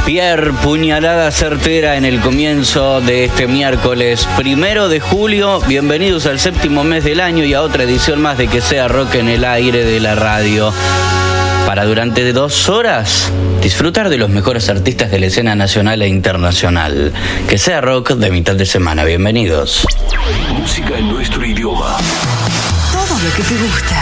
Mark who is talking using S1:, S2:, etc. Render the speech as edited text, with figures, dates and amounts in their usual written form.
S1: Pierre, puñalada certera en el comienzo de este miércoles 1 de julio. Bienvenidos al séptimo mes del año y a otra edición más de Que Sea Rock en el aire de la radio. Para durante 2 horas disfrutar de los mejores artistas de la escena nacional e internacional. Que Sea Rock de mitad de semana. Bienvenidos.
S2: Música en nuestro idioma.
S3: Todo lo que te gusta.